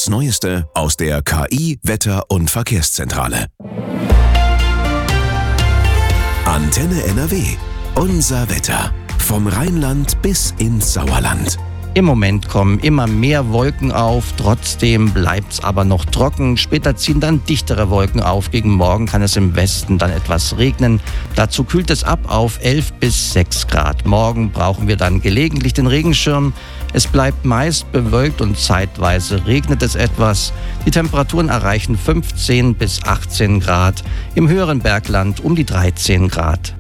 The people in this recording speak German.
Neueste aus der KI Wetter- und Verkehrszentrale. Antenne NRW. Unser Wetter. Vom Rheinland bis ins Sauerland. Im Moment kommen immer mehr Wolken auf, trotzdem bleibt es aber noch trocken. Später ziehen dann dichtere Wolken auf. Gegen Morgen kann es im Westen dann etwas regnen. Dazu kühlt es ab auf 11 bis 6 Grad. Morgen brauchen wir dann gelegentlich den Regenschirm. Es bleibt meist bewölkt und zeitweise regnet es etwas. Die Temperaturen erreichen 15 bis 18 Grad. Im höheren Bergland um die 13 Grad.